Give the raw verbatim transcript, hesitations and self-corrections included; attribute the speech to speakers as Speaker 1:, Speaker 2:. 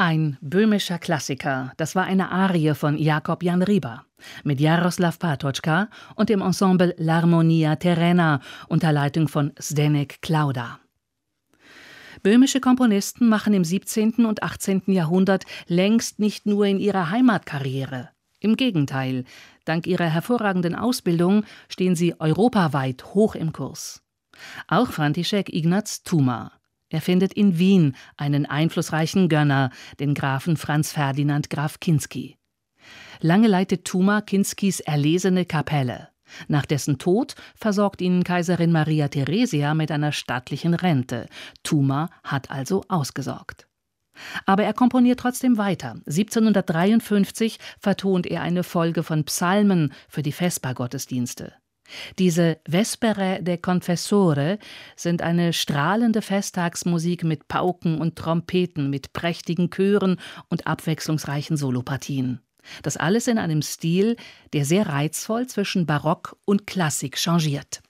Speaker 1: Ein böhmischer Klassiker, das war eine Arie von Jakob Jan Rieber mit Jaroslav Patočka und dem Ensemble L'Armonia Terrena unter Leitung von Zdeněk Klauda. Böhmische Komponisten machen im siebzehnten und achtzehnten Jahrhundert längst nicht nur in ihrer Heimat Karriere. Im Gegenteil, dank ihrer hervorragenden Ausbildung stehen sie europaweit hoch im Kurs. Auch František Ignaz Tuma. Er findet in Wien einen einflussreichen Gönner, den Grafen Franz Ferdinand Graf Kinsky. Lange leitet Tuma Kinskys erlesene Kapelle. Nach dessen Tod versorgt ihn Kaiserin Maria Theresia mit einer stattlichen Rente. Tuma hat also ausgesorgt. Aber er komponiert trotzdem weiter. siebzehnhundertdreiundfünfzig vertont er eine Folge von Psalmen für die Vespergottesdienste. Diese Vespere de Confessore sind eine strahlende Festtagsmusik mit Pauken und Trompeten, mit prächtigen Chören und abwechslungsreichen Solopartien. Das alles in einem Stil, der sehr reizvoll zwischen Barock und Klassik changiert.